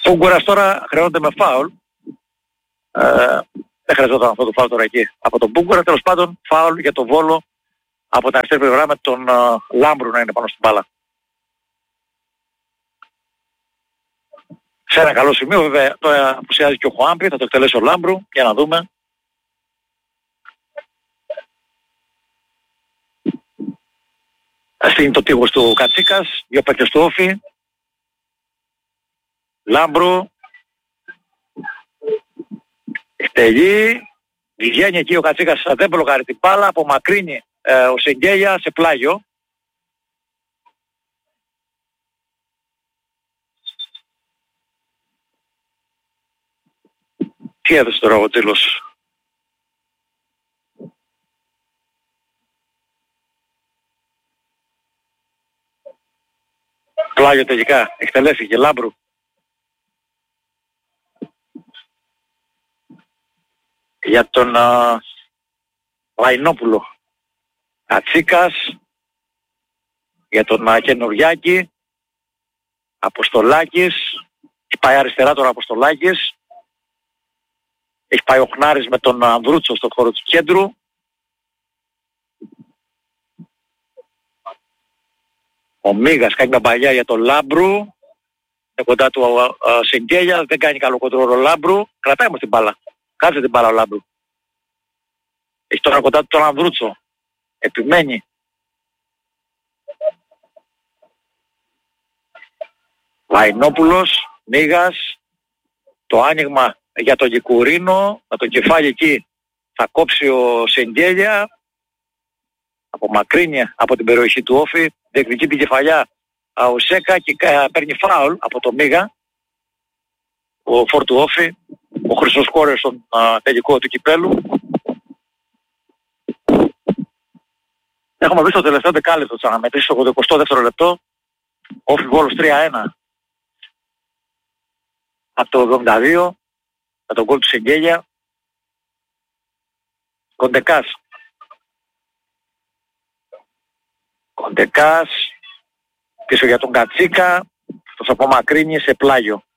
Πούγκουρας τώρα χρεώνεται με φάουλ. Δεν χρειαζόταν αυτό το φάουλ τώρα εκεί. Από τον Πούγκουρα, τέλος πάντων, φάουλ για τον Βόλο από τα αριστερή πλευρά με τον Λάμπρου να είναι πάνω στην μπάλα. Σε ένα καλό σημείο, βέβαια, τώρα απουσιάζει και ο Χουάμπη, θα το εκτελέσει ο Λάμπρου, για να δούμε. Αυτή είναι το τείχος του Κατσίκας, δύο παίκτες του Όφη. Λάμπρου. Εκτελεί. Βγαίνει εκεί ο Κατσίκας, δεν μπλοκάρει την μπάλα, απομακρύνει ο Σεγγέλια σε πλάγιο. Τι έδωσε τώρα ο Τζίλος? Πλάγιο τελικά, εκτελέθηκε Λάμπρου. Για τον Λαϊνόπουλο. Κατσίκας. Για τον Καινουριάκη. Αποστολάκης. Έχει πάει αριστερά τώρα Αποστολάκης. Έχει πάει ο Χνάρης με τον Ανδρούτσο στον χώρο του κέντρου. Ο Μίγας κάνει μια παλιά για τον Λάμπρου. Είναι κοντά του Σεγγέλια, δεν κάνει καλό κοντρόλ ο Λάμπρου. Κρατάει όμως την μπάλα. Κάτσε την μπάλα ο Λάμπρου. Έχει τώρα κοντά του τον Ανδρούτσο. Επιμένει. Βαϊνόπουλος, Μίγας. Το άνοιγμα για τον Γικουρίνο. Με το κεφάλι εκεί θα κόψει ο Σεγγέλια. Απομακρύνει από την περιοχή του Όφη. Διεκδικεί την κεφαλιά ο Σέκα και παίρνει φάουλ από το Μίγα. Ο φορ του Όφη. Ο Χρυσοσκόρες στον τελικό του κυπέλου. Έχουμε βρει στο τελευταίο δεκάλεπτο της αναμετρήσεις, στο 82ο λεπτό. Όφη Βόλος 3-1. Από το 72 με τον γκολ του Σεγγέλια. Κοντεκάς. Κοντεκάς. Πίσω για τον Κατσίκα. Αυτός απομακρύνει σε πλάγιο.